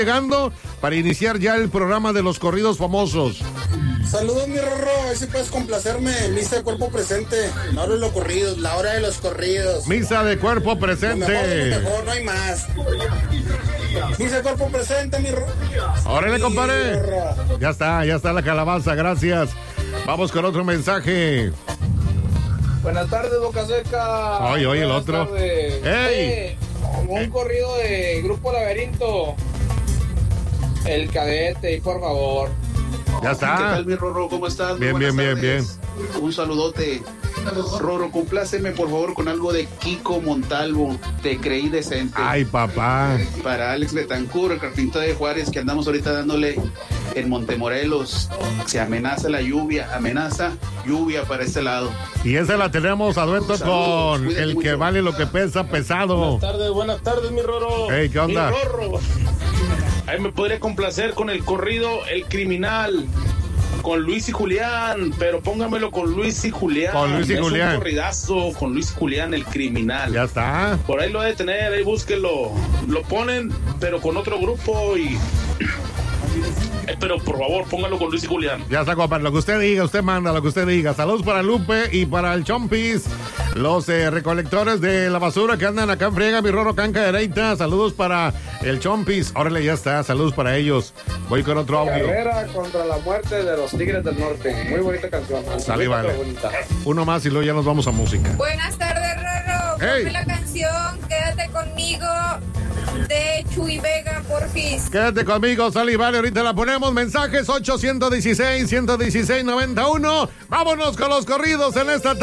llegando para iniciar ya el programa de los corridos famosos. Saludos, mi Rorro, a ver si puedes complacerme. Misa de cuerpo presente, la hora de los corridos, la hora de los corridos. Misa de cuerpo presente. Lo mejor, no hay más. Misa de cuerpo presente, mi Rorro. Órale, compadre. Ya está la calabaza, gracias. Vamos con otro mensaje. Buenas tardes, Boca Seca. Oye, el otro. ¡Ey! Un corrido de Grupo Laberinto. El Cadete, por favor. Ya está. ¿Qué tal, mi Rorro? ¿Cómo estás? Bien. Un saludote. Rorro, compláceme por favor con algo de Kiko Montalvo. Te creí decente. Ay, papá. Para Alex Betancourt, el carpintero de Juárez, que andamos ahorita dándole en Montemorelos. Se amenaza lluvia para este lado. Y esa la tenemos a dueto con el mucho. que vale lo que pesa, pesado. Buenas tardes, mi Rorro. Hey, ¿qué onda? Mi Rorro. Ahí me podría complacer con el corrido El Criminal, con Luis y Julián, pero póngamelo con Luis y Julián. Con Luis y Julián. Es un corridazo con Luis y Julián, El Criminal. Ya está. Por ahí lo ha de tener, ahí búsquelo. Lo ponen, pero con otro grupo y... Pero por favor, póngalo con Luis y Julián. Ya está, compadre. Lo que usted diga, usted manda lo que usted diga. Saludos para Lupe y para el Chompis, los recolectores de la basura que andan acá en friega, mi Rorro Canca Dereita. Saludos para el Chompis. Órale, ya está. Saludos para ellos. Voy con otro audio. Carrera contra la muerte de los Tigres del Norte. Muy bonita canción. Sale, vale. Uno más y luego ya nos vamos a música. Buenas tardes, Rorro. Hey. Ponme la canción Quédate conmigo de Chuy Vega, porfis. Quédate conmigo, sale y vale. Ahorita la ponemos. Mensajes 816-116-91. Vámonos con los corridos en esta tarde.